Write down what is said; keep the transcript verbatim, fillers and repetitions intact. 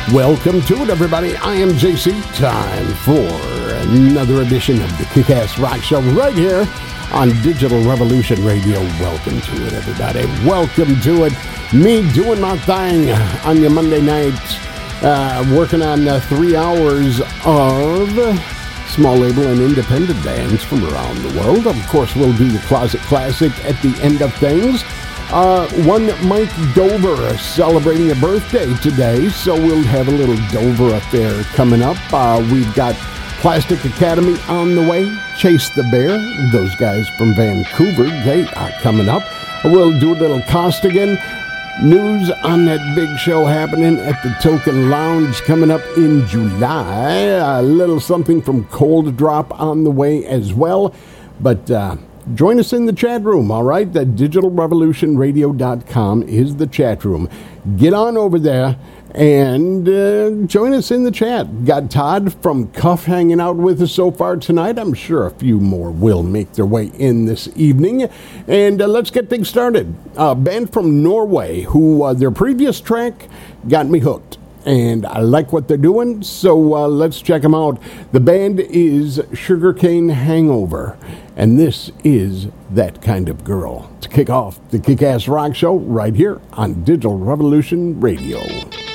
Welcome to it, everybody. I am J C. Time for another edition of the Kick-Ass Rock Show right here on Digital Revolution Radio. Welcome to it, everybody. Welcome to it. Me doing my thing on your Monday night, uh, working on uh, three hours of small label and independent bands from around the world. Of course, we'll do the Closet Classic at the end of things. Uh, one Mike Dover celebrating a birthday today, so we'll have a little Dover affair coming up. Uh, we've got Plastic Academy on the way, Chase the Bear, those guys from Vancouver, they are coming up. We'll do a little Costigan news on that big show happening at the Token Lounge coming up in July. A little something from Cold Drop on the way as well, but uh, join us in the chat room, all right? The digital revolution radio dot com is the chat room. Get on over there and uh, join us in the chat. Got Todd from Cuff hanging out with us so far tonight. I'm sure a few more will make their way in this evening. And uh, let's get things started. A uh, band from Norway who uh, their previous track got me hooked. And I like what they're doing, so uh, let's check them out. The band is Sugarcane Hangover, and this is That Kind of Girl. To kick off the Kick-Ass Rock Show right here on Digital Revolution Radio.